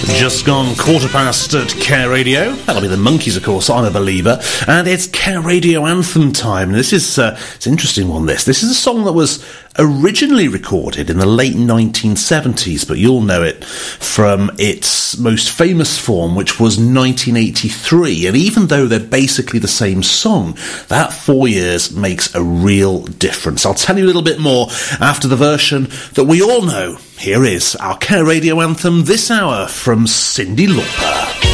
Just gone 1:15 at Care Radio. That'll be the Monkees, of course, I'm a Believer. And it's Care Radio Anthem time. This is it's an interesting one, this. This is a song that was originally recorded in the late 1970s, but you'll know it from its most famous form, which was 1983. And even though they're basically the same song, that 4 years makes a real difference. I'll tell you a little bit more after the version that we all know. Here is our Care Radio Anthem this hour from Cyndi Lauper.